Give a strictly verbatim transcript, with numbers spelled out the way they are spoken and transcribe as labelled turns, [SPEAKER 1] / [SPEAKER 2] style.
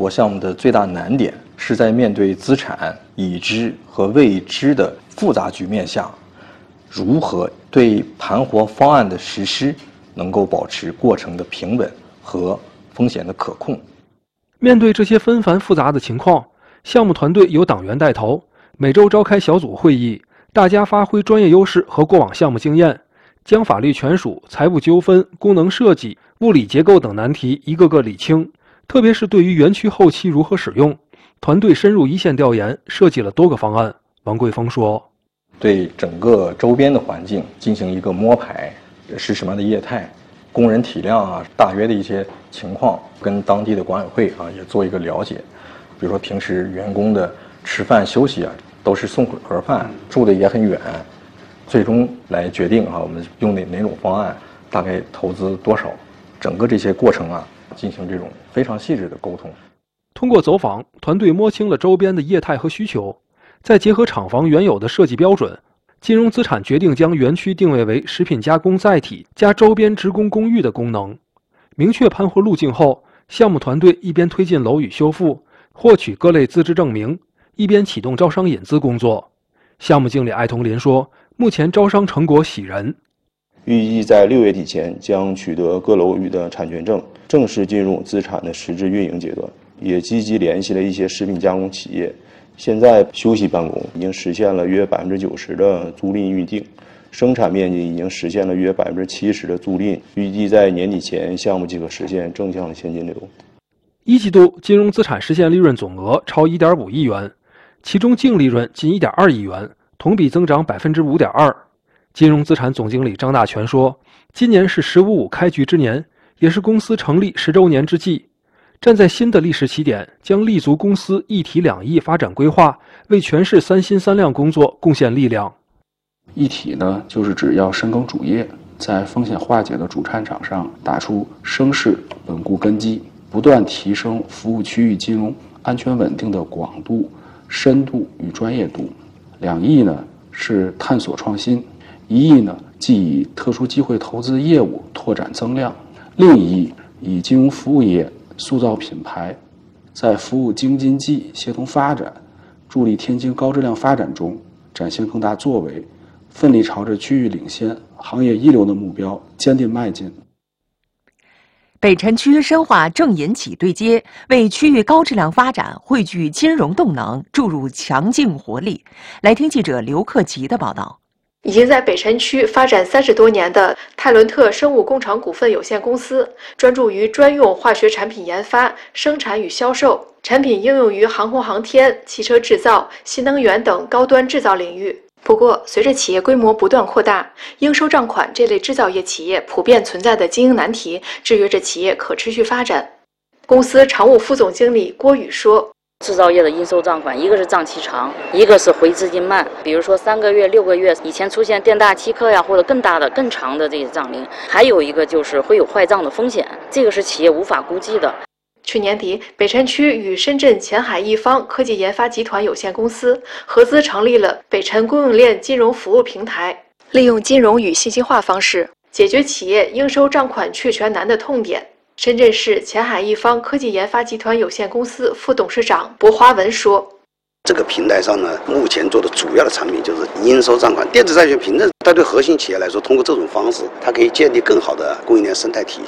[SPEAKER 1] 活项目的最大难点是在面对资产、已知和未知的复杂局面下，如何对盘活方案的实施能够保持过程的平稳和风险的可控。
[SPEAKER 2] 面对这些纷繁复杂的情况，项目团队由党员带头，每周召开小组会议，大家发挥专业优势和过往项目经验，将法律权属、财务纠纷、功能设计、物理结构等难题一个个理清。特别是对于园区后期如何使用，团队深入一线调研，设计了多个方案。王桂峰说，
[SPEAKER 1] 对整个周边的环境进行一个摸排，是什么样的业态，工人体量啊，大约的一些情况，跟当地的管委会啊也做一个了解。比如说平时员工的吃饭休息啊，都是送盒饭，住的也很远，最终来决定啊我们用哪哪种方案，大概投资多少，整个这些过程啊进行这种非常细致的沟通。
[SPEAKER 2] 通过走访，团队摸清了周边的业态和需求，再结合厂房原有的设计标准，金融资产决定将园区定位为食品加工载体加周边职工公寓的功能。明确盘活路径后，项目团队一边推进楼宇修复，获取各类资质证明，一边启动招商引资工作。项目经理艾同林说，目前招商成果喜人，
[SPEAKER 3] 预计在六月底前将取得各楼宇的产权证，正式进入资产的实质运营阶段。也积极联系了一些食品加工企业，现在休息办公已经实现了约百分之九十的租赁预定，生产面积已经实现了约百分之七十的租赁，预计在年底前项目即可实现正向的现金流。
[SPEAKER 2] 一季度金融资产实现利润总额超 一点五亿元，其中净利润近 一点二亿元，同比增长 百分之五点二。金融资产总经理张大全说，今年是十五五开局之年，也是公司成立十周年之际。站在新的历史起点，将立足公司一体两翼发展规划，为全市三新三亮工作贡献力量。
[SPEAKER 4] 一体呢，就是指要深耕主业，在风险化解的主战场上打出声势，稳固根基，不断提升服务区域金融安全稳定的广度、深度与专业度。两翼呢是探索创新，一翼呢即以特殊机会投资业务拓展增量，另一翼以金融服务业塑造品牌，在服务京津冀协同发展，助力天津高质量发展中展现更大作为，奋力朝着区域领先、行业一流的目标坚定迈进。
[SPEAKER 5] 北辰区深化政银企对接，为区域高质量发展汇聚金融动能，注入强劲活力。来听记者刘克奇的报道。
[SPEAKER 6] 已经在北辰区发展三十多年的泰伦特生物工厂股份有限公司，专注于专用化学产品研发、生产与销售，产品应用于航空航天、汽车制造、新能源等高端制造领域。不过，随着企业规模不断扩大，应收账款这类制造业企业普遍存在的经营难题，制约着企业可持续发展。公司常务副总经理郭宇说，
[SPEAKER 7] 制造业的应收账款，一个是账期长，一个是回资金慢。比如说三个月、六个月，以前出现店大欺客呀，或者更大的、更长的这些账龄。还有一个就是会有坏账的风险，这个是企业无法估计的。
[SPEAKER 6] 去年底，北辰区与深圳前海一方科技研发集团有限公司合资成立了北辰供应链金融服务平台，利用金融与信息化方式解决企业应收账款确权难的痛点。深圳市前海一方科技研发集团有限公司副董事长薄华文说，
[SPEAKER 8] 这个平台上呢，目前做的主要的产品就是应收账款电子债券凭证。它对核心企业来说，通过这种方式，它可以建立更好的供应链生态体